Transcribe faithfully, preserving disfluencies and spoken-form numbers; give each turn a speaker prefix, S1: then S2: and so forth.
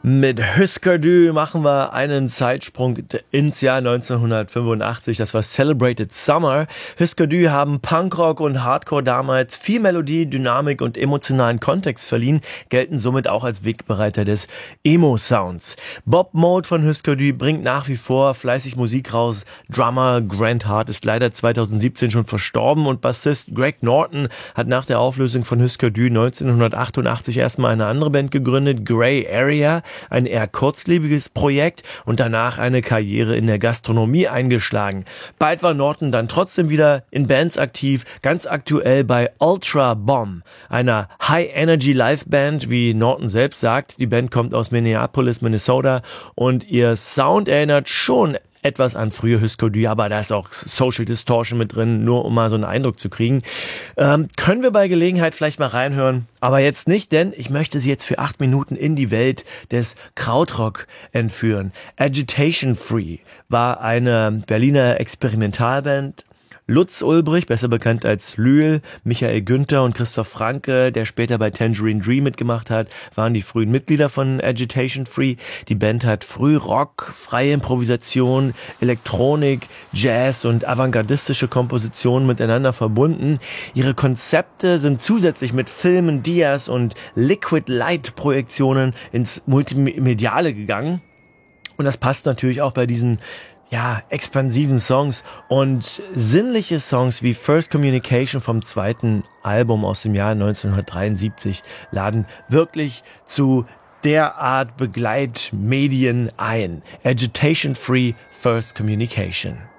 S1: Mit Husker Du machen wir einen Zeitsprung ins Jahr neunzehnhundertfünfundachtzig. Das war Celebrated Summer. Husker Du haben Punkrock und Hardcore damals viel Melodie, Dynamik und emotionalen Kontext verliehen, gelten somit auch als Wegbereiter des Emo-Sounds. Bob Mould von Husker Du bringt nach wie vor fleißig Musik raus. Drummer Grant Hart ist leider zweitausendsiebzehn schon verstorben und Bassist Greg Norton hat nach der Auflösung von Husker Du neunzehnhundertachtundachtzig erstmal eine andere Band gegründet, Grey Area. Ein eher kurzlebiges Projekt und danach eine Karriere in der Gastronomie eingeschlagen. Bald war Norton dann trotzdem wieder in Bands aktiv, ganz aktuell bei Ultra Bomb, einer High-Energy-Live-Band, wie Norton selbst sagt. Die Band kommt aus Minneapolis, Minnesota und ihr Sound erinnert schon etwas an frühe Husker Du, aber da ist auch Social Distortion mit drin, nur um mal so einen Eindruck zu kriegen. Ähm, können wir bei Gelegenheit vielleicht mal reinhören, aber jetzt nicht, denn ich möchte Sie jetzt für acht Minuten in die Welt des Krautrock entführen. Agitation Free war eine Berliner Experimentalband. Lutz Ulbrich, besser bekannt als Lühl, Michael Günther und Christoph Franke, der später bei Tangerine Dream mitgemacht hat, waren die frühen Mitglieder von Agitation Free. Die Band hat früh Rock, freie Improvisation, Elektronik, Jazz und avantgardistische Kompositionen miteinander verbunden. Ihre Konzepte sind zusätzlich mit Filmen, Dias und Liquid Light Projektionen ins Multimediale gegangen. Und das passt natürlich auch bei diesen ja, expansiven Songs und sinnliche Songs wie First Communication vom zweiten Album aus dem Jahr neunzehnhundertdreiundsiebzig laden wirklich zu der Art Begleitmedien ein. Agitation Free First Communication.